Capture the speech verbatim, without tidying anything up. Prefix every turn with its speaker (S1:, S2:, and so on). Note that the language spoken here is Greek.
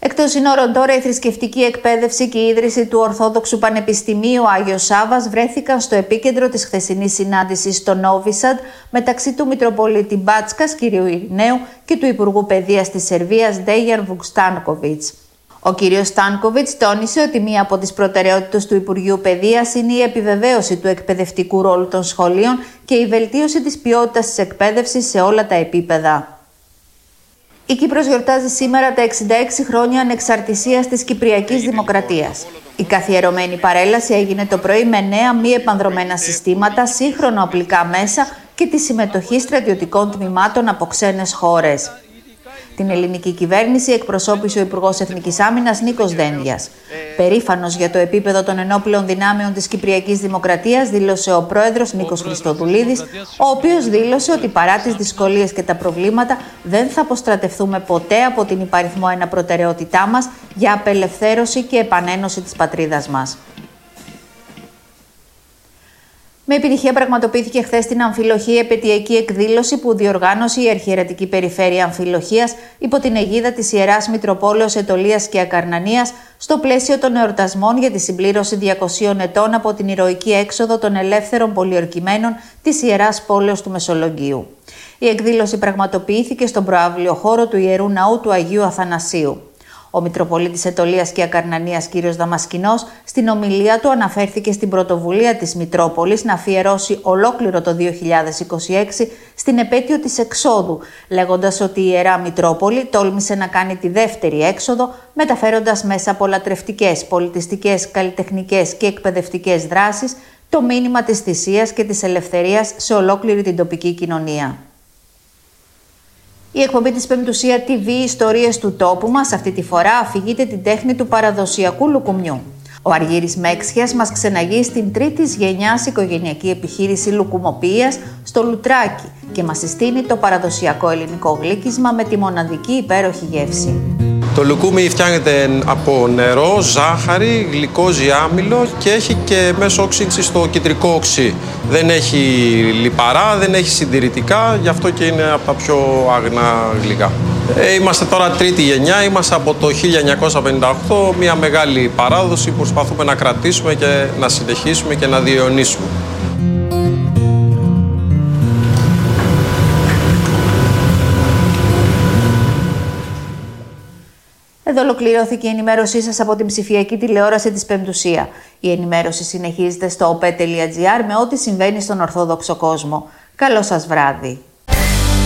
S1: Εκτός συνόρων τώρα, η θρησκευτική εκπαίδευση και η ίδρυση του Ορθόδοξου Πανεπιστημίου Άγιος Σάββας βρέθηκαν στο επίκεντρο της χθεσινής συνάντησης στο Νόβι Σαντ μεταξύ του Μητροπολίτη Μπάτσκας κ. Ειρηναίου και του Υπουργού Παιδείας της Σερβίας Ντέιαν Βουκστάνκοβιτς. Ο κ. Στάνκοβιτς τόνισε ότι μία από τις προτεραιότητες του Υπουργείου Παιδείας είναι η επιβεβαίωση του εκπαιδευτικού ρόλου των σχολείων και η βελτίωση της ποιότητας της εκπαίδευσης σε όλα τα επίπεδα. Η Κύπρος γιορτάζει σήμερα τα εξήντα έξι χρόνια ανεξαρτησίας της Κυπριακής Δημοκρατίας. Η καθιερωμένη παρέλαση έγινε το πρωί με νέα μη επανδρωμένα συστήματα, σύγχρονο οπλικά μέσα και τη συμμετοχή στρατιωτικών τμήματων από ξένες χώρες. Την ελληνική κυβέρνηση εκπροσώπησε ο Υπουργός Εθνικής Άμυνας Νίκος Δένδιας. Περήφανος για το επίπεδο των ενόπλων δυνάμεων της Κυπριακής Δημοκρατίας, δήλωσε ο πρόεδρος Νίκος Χριστοδουλίδης, ο οποίος δήλωσε ότι παρά τις δυσκολίες και τα προβλήματα δεν θα αποστρατευτούμε ποτέ από την υπαριθμό ένα προτεραιότητά μας για απελευθέρωση και επανένωση της πατρίδας μας. Με επιτυχία πραγματοποιήθηκε χθες την Αμφιλοχή επαιτειακή εκδήλωση που διοργάνωσε η Αρχιερετική Περιφέρεια Αμφιλοχίας υπό την αιγίδα της Ιεράς Μητροπόλεως Αιτωλίας και Ακαρνανίας στο πλαίσιο των εορτασμών για τη συμπλήρωση διακοσίων ετών από την ηρωική έξοδο των ελεύθερων πολιορκημένων της Ιεράς Πόλεως του Μεσολογγίου. Η εκδήλωση πραγματοποιήθηκε στον προαύλιο χώρο του Ιερού Ναού του Αγίου Αθανασίου. Ο Μητροπολίτης Αιτωλίας και Ακαρνανίας κ. Δαμασκηνός στην ομιλία του αναφέρθηκε στην πρωτοβουλία της Μητρόπολης να αφιερώσει ολόκληρο το δύο χιλιάδες είκοσι έξι στην επέτειο της εξόδου, λέγοντας ότι η Ιερά Μητρόπολη τόλμησε να κάνει τη δεύτερη έξοδο, μεταφέροντας μέσα από λατρευτικές, πολιτιστικές, καλλιτεχνικές και εκπαιδευτικές δράσεις το μήνυμα της θυσίας και της ελευθερίας σε ολόκληρη την τοπική κοινωνία. Η εκπομπή της Πεμπτουσία τι βι «Ιστορίες του τόπου μας» αυτή τη φορά αφηγείται την τέχνη του παραδοσιακού λουκουμιού. Ο Αργύρης Μέξιας μας ξεναγεί στην τρίτης γενιάς οικογενειακή επιχείρηση λουκουμοποίησης στο Λουτράκι και μας συστήνει το παραδοσιακό ελληνικό γλύκισμα με τη μοναδική υπέροχη γεύση.
S2: Το λουκούμι φτιάχνεται από νερό, ζάχαρη, γλυκόζι άμυλο και έχει και μέσω όξυνση στο κεντρικό οξύ. Δεν έχει λιπαρά, δεν έχει συντηρητικά, γι' αυτό και είναι από τα πιο άγνα γλυκά. Ε, είμαστε τώρα τρίτη γενιά, είμαστε από το χίλια εννιακόσια πενήντα οκτώ, μια μεγάλη παράδοση που προσπαθούμε να κρατήσουμε και να συνεχίσουμε και να διαιωνίσουμε.
S1: Εδώ ολοκληρώθηκε η ενημέρωσή σας από την ψηφιακή τηλεόραση της Πεμπτουσία. Η ενημέρωση συνεχίζεται στο ο πι τελεία τζι άρ με ό,τι συμβαίνει στον Ορθόδοξο κόσμο. Καλό σας βράδυ.